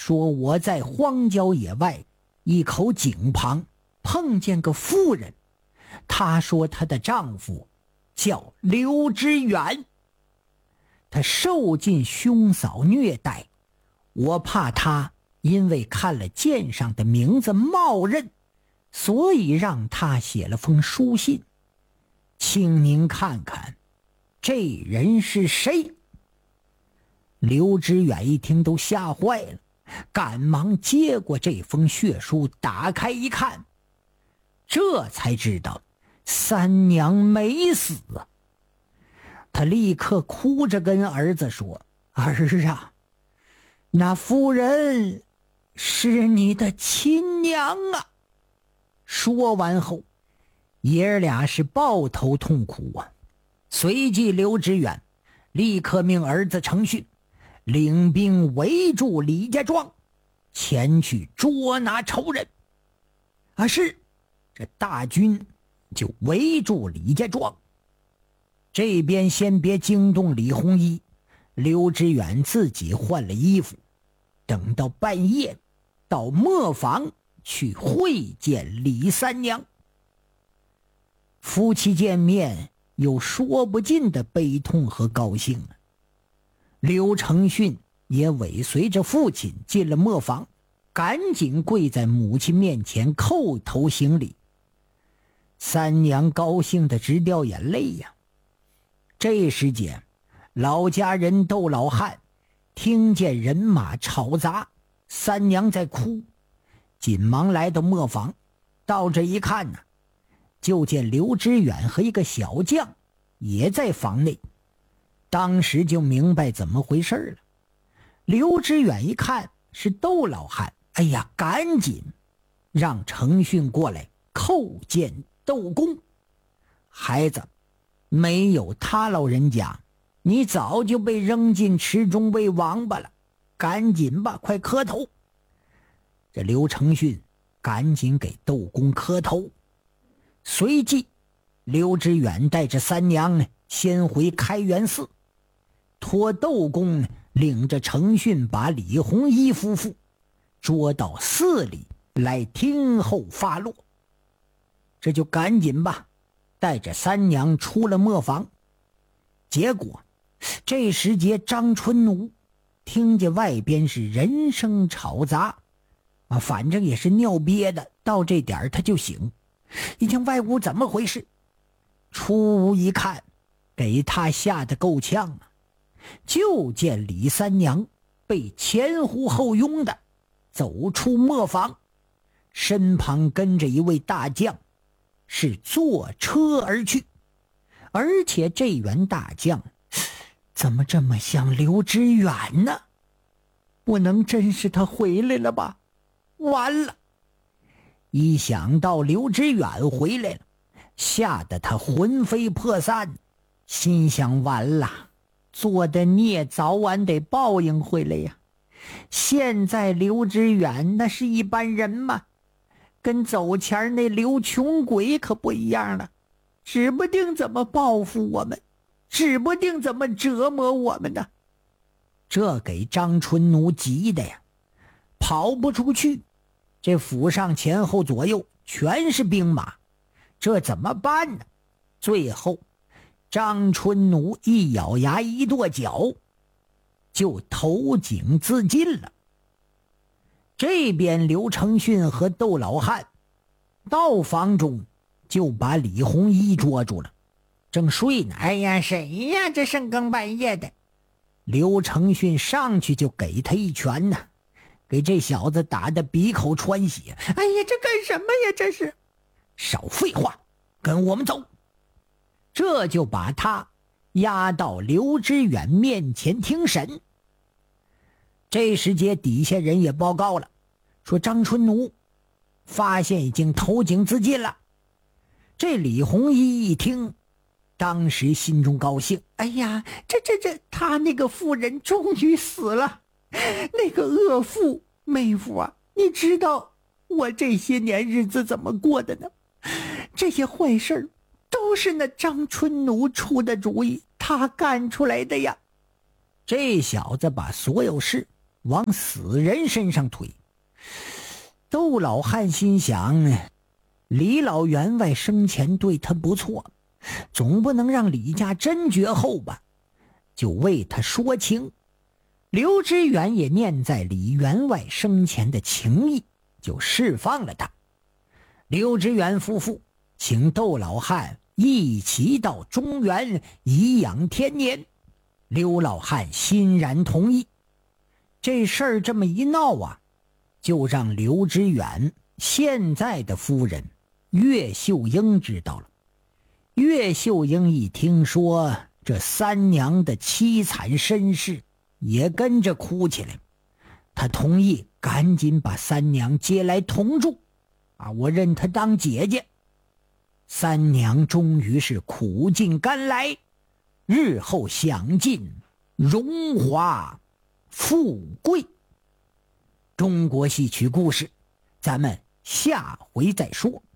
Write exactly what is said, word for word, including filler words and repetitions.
说我在荒郊野外一口井旁碰见个妇人，她说她的丈夫叫刘知远，他受尽兄嫂虐待，我怕他因为看了剑上的名字冒认，所以让他写了封书信，请您看看这人是谁。刘知远一听都吓坏了，赶忙接过这封血书，打开一看，这才知道三娘没死啊。他立刻哭着跟儿子说：儿啊，那妇人是你的亲娘啊。说完后，爷儿俩是抱头痛哭啊。随即刘知远立刻命儿子程训领兵围住李家庄，前去捉拿仇人。啊，是，这大军就围住李家庄。这边先别惊动李弘一，刘知远自己换了衣服，等到半夜到磨坊去会见李三娘。夫妻见面有说不尽的悲痛和高兴啊。刘承训也尾随着父亲进了磨坊，赶紧跪在母亲面前叩头行礼。三娘高兴得直掉眼泪呀。这时间，老家人窦老汉听见人马吵杂，三娘在哭，紧忙来到磨坊，到这一看呢，就见刘知远和一个小将也在房内，当时就明白怎么回事了。刘知远一看是窦老汉，哎呀，赶紧让程训过来叩见窦公。孩子，没有他老人家，你早就被扔进池中喂王八了，赶紧吧，快磕头。这刘承训赶紧给窦公磕头。随即刘知远带着三娘呢，先回开元寺，托窦公呢领着程训把李弘一夫妇捉到寺里来听候发落。这就赶紧吧，带着三娘出了磨坊。结果这时节张春奴听见外边是人声吵杂啊，反正也是尿憋的，到这点他就醒，一听外屋怎么回事，出屋一看，给他吓得够呛啊。就见李三娘被前呼后拥的走出磨坊，身旁跟着一位大将，是坐车而去。而且这员大将怎么这么像刘知远呢？不能真是他回来了吧？完了！一想到刘知远回来了，吓得他魂飞魄散，心想完了，做的孽早晚得报应回来呀。现在刘知远那是一般人吗？跟走前那刘穷鬼可不一样了，指不定怎么报复我们，指不定怎么折磨我们呢。这给张春奴急的呀，跑不出去，这府上前后左右全是兵马，这怎么办呢？最后张春奴一咬牙一跺脚，就投井自尽了。这边刘承训和窦老汉到房中就把李弘一捉住了，正睡呢。哎呀，谁呀？这深更半夜的。刘承训上去就给他一拳呢，给这小子打得鼻口穿血。哎呀，这干什么呀？这是！少废话，跟我们走。这就把他押到刘知远面前听审。这时节底下人也报告了，说张春奴发现已经投井自尽了。这李弘一一听，当时心中高兴，哎呀，这这这他那个妇人终于死了。那个恶妇妹夫啊，你知道我这些年日子怎么过的呢？这些坏事都是那张春奴出的主意，他干出来的呀。这小子把所有事往死人身上推。窦老汉心想，李老员外生前对他不错，总不能让李家真绝后吧，就为他说情。刘知远也念在李员外生前的情谊，就释放了他。刘知远夫妇请窦老汉一起到中原颐养天年，刘老汉欣然同意。这事儿这么一闹啊，就让刘知远现在的夫人岳秀英知道了。岳秀英一听说这三娘的凄惨身世，也跟着哭起来。她同意赶紧把三娘接来同住，啊，我认她当姐姐。三娘终于是苦尽甘来，日后享尽荣华富贵。中国戏曲故事，咱们下回再说。